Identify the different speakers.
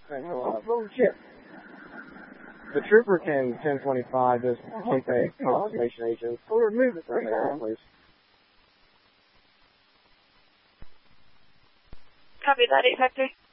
Speaker 1: Bullshit. The trooper can 1025 just take a observation agent. We'll remove it right now, please.
Speaker 2: Copy that, 853.